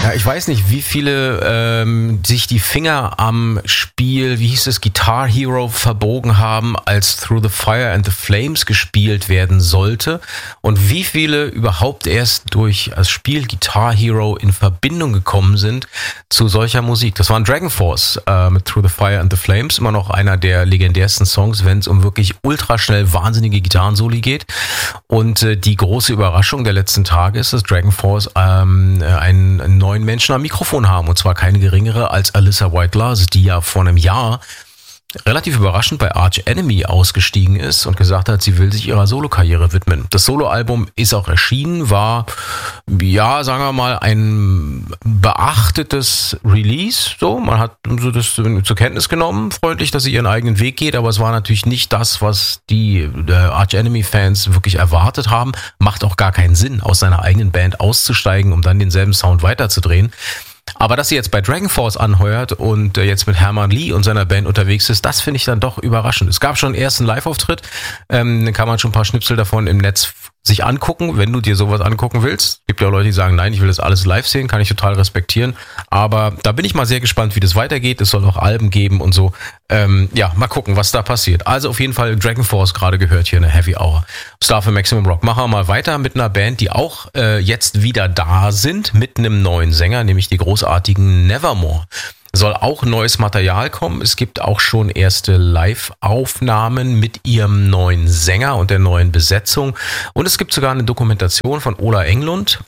Ja, ich weiß nicht, wie viele sich die Finger am Spiel, wie hieß es, Guitar Hero verbogen haben, als Through the Fire and the Flames gespielt werden sollte und wie viele überhaupt erst durch das Spiel Guitar Hero in Verbindung gekommen sind zu solcher Musik. Das war ein Dragon Force mit Through the Fire and the Flames, immer noch einer der legendärsten Songs, wenn es um wirklich ultraschnell wahnsinnige Gitarrensoli geht. Und die große Überraschung der letzten Tage ist, dass Dragon Force einen neuen Menschen am Mikrofon haben, und zwar keine geringere als Alyssa White-Glass, die ja vor einem Jahr relativ überraschend bei Arch Enemy ausgestiegen ist und gesagt hat, sie will sich ihrer Solokarriere widmen. Das Soloalbum ist auch erschienen, war, ja, sagen wir mal, ein beachtetes Release. So, man hat so das zur Kenntnis genommen, freundlich, dass sie ihren eigenen Weg geht, aber es war natürlich nicht das, was die Arch Enemy Fans wirklich erwartet haben. Macht auch gar keinen Sinn, aus seiner eigenen Band auszusteigen, um dann denselben Sound weiterzudrehen. Aber dass sie jetzt bei Dragon Force anheuert und jetzt mit Herman Lee und seiner Band unterwegs ist, das finde ich dann doch überraschend. Es gab schon erst einen Live-Auftritt, dann kann man schon ein paar Schnipsel davon im Netz sich angucken, wenn du dir sowas angucken willst. Es gibt ja Leute, die sagen, nein, ich will das alles live sehen, kann ich total respektieren. Aber da bin ich mal sehr gespannt, wie das weitergeht. Es soll auch Alben geben und so. Ja, mal gucken, was da passiert. Also auf jeden Fall Dragon Force gerade gehört hier in der Heavy Hour. Star für Maximum Rock. Machen wir mal weiter mit einer Band, die auch jetzt wieder da sind, mit einem neuen Sänger, nämlich die großartigen Nevermore. Soll auch neues Material kommen. Es gibt auch schon erste Live-Aufnahmen mit ihrem neuen Sänger und der neuen Besetzung. Und es gibt sogar eine Dokumentation von Ola Englund,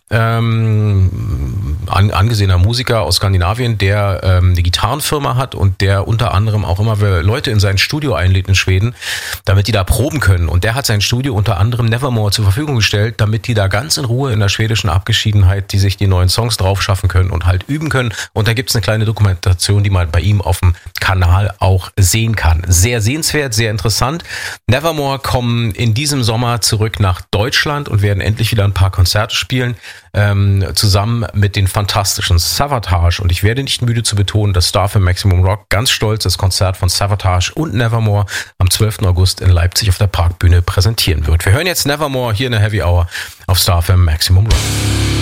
angesehener Musiker aus Skandinavien, der eine Gitarrenfirma hat und der unter anderem auch immer Leute in sein Studio einlädt in Schweden, damit die da proben können. Und der hat sein Studio unter anderem Nevermore zur Verfügung gestellt, damit die da ganz in Ruhe in der schwedischen Abgeschiedenheit, die sich die neuen Songs drauf schaffen können und halt üben können. Und da gibt's eine kleine Dokumentation, die man bei ihm auf dem Kanal auch sehen kann. Sehr sehenswert, sehr interessant. Nevermore kommen in diesem Sommer zurück nach Deutschland und werden endlich wieder ein paar Konzerte spielen, zusammen mit den fantastischen Savatage. Und ich werde nicht müde zu betonen, dass Star für Maximum Rock ganz stolz das Konzert von Savatage und Nevermore am 12. August in Leipzig auf der Parkbühne präsentieren wird. Wir hören jetzt Nevermore hier in der Heavy Hour auf Star für Maximum Rock.